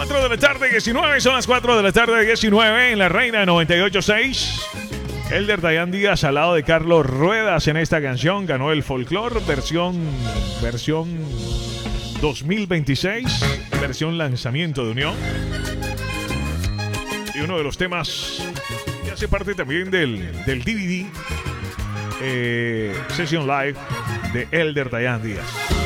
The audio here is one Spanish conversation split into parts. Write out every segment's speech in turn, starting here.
4 de la tarde, 19. Son las 4 de la tarde, 19 en la Reina 98.6. Elder Dayan Díaz al lado de Carlos Ruedas en esta canción. Ganó el Folklore, versión 2026, versión lanzamiento de Unión. Y uno de los temas que hace parte también del DVD Session Live de Elder Dayan Díaz.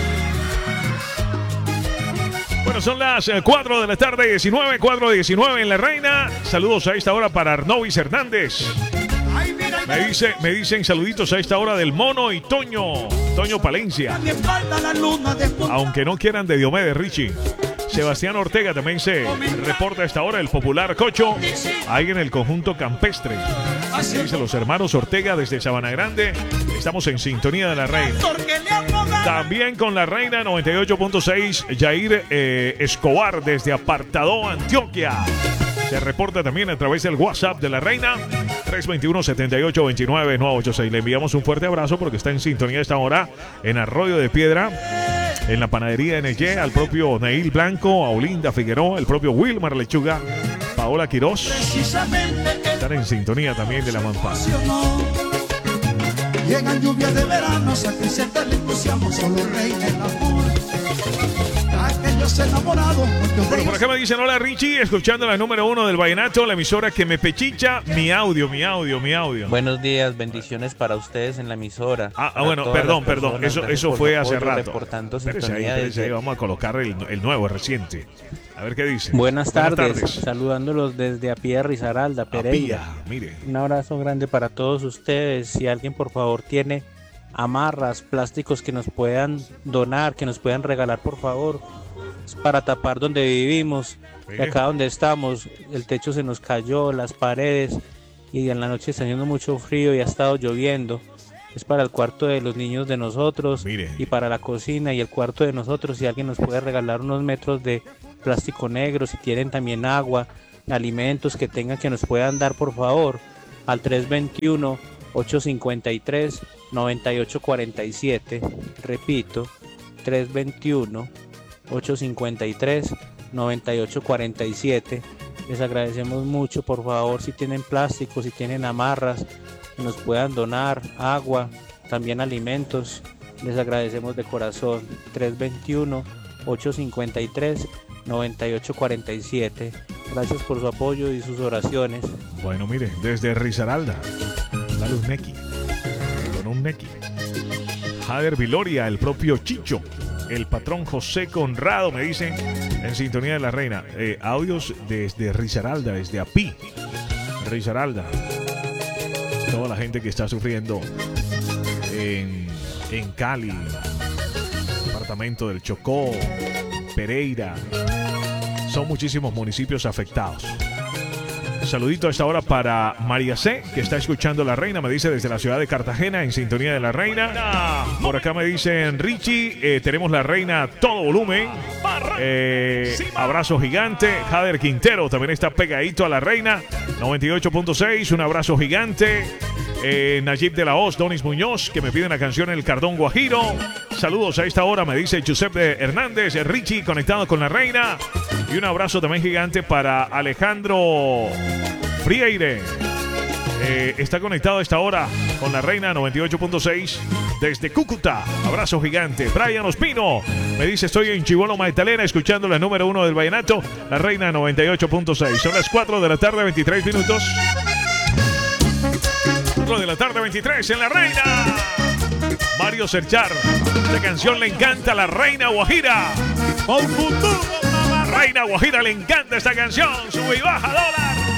Bueno, son las 4 de la tarde, 19, 4:19 en La Reina. Saludos a esta hora para Arnovis Hernández. Me dicen saluditos a esta hora del Mono y Toño Palencia. Aunque no quieran de Diomedes Richie. Sebastián Ortega también se reporta a esta hora, el popular Cocho, ahí en el conjunto campestre. Dice los hermanos Ortega desde Sabana Grande. Estamos en sintonía de La Reina. También con La Reina 98.6, Jair Escobar desde Apartadó, Antioquia. Se reporta también a través del WhatsApp de La Reina, 321-7829-986. Le enviamos un fuerte abrazo porque está en sintonía a esta hora en Arroyo de Piedra, en la panadería NY, al propio Neil Blanco, a Olinda Figueroa, el propio Wilmar Lechuga, Paola Quirós. Están en sintonía también de La Mampara. Llegan lluvias de verano, sacrifica el entusiasmo, solo reina el amor. Aquellos enamorados. Bueno, por acá me dicen, hola Richie, escuchando la número 1 del vallenato, la emisora que me pechicha, mi audio. Buenos días, bendiciones para ustedes en la emisora. Bueno, perdón, eso fue hace rato. Espérese ahí, vamos a colocar el nuevo, reciente. A ver qué dice. Buenas tardes, saludándolos desde Apía Risaralda, Pereira. Mire. Un abrazo grande para todos ustedes. Si alguien por favor tiene amarras, plásticos que nos puedan donar, que nos puedan regalar por favor, es para tapar donde vivimos, y acá donde estamos, el techo se nos cayó, las paredes, y en la noche está haciendo mucho frío y ha estado lloviendo. Es para el cuarto de los niños de nosotros. Mire. Y para la cocina y el cuarto de nosotros. Si alguien nos puede regalar unos metros de plástico negro, si tienen también agua, alimentos que tengan que nos puedan dar por favor, al 321-853-9847. Repito, 321-853-9847. Les agradecemos mucho, por favor, si tienen plástico, si tienen amarras, que nos puedan donar agua, también alimentos. Les agradecemos de corazón. 321-853-9847. Gracias por su apoyo y sus oraciones. Bueno, mire, desde Risaralda, dale un nequi, con un nequi. Jader Viloria, el propio Chicho, el patrón José Conrado, me dicen, en sintonía de La Reina. Audios desde Risaralda, desde Apí, Risaralda. Toda la gente que está sufriendo en Cali, departamento del Chocó, Pereira. Son muchísimos municipios afectados. Saludito a esta hora para María C, que está escuchando La Reina, me dice desde la ciudad de Cartagena, en sintonía de La Reina. Por acá me dicen, Richie, tenemos La Reina a todo volumen. Abrazo gigante. Jader Quintero también está pegadito a La Reina 98.6, un abrazo gigante. Nayib de la Hoz, Donis Muñoz, que me piden la canción El Cardón Guajiro. Saludos a esta hora, me dice Giuseppe Hernández, Richie conectado con La Reina. Y un abrazo también gigante para Alejandro Frieire. Está conectado a esta hora con La Reina 98.6 desde Cúcuta. Abrazo gigante. Brian Ospino me dice, estoy en Chibolo Magdalena escuchando la número 1 del vallenato, La Reina 98.6. Son las 4 de la tarde, 23 minutos. 4 de la tarde, 23 en La Reina. Mario Serchar, la canción le encanta a La Reina Guajira. Reina Guajira le encanta esta canción. Sube y baja dólar.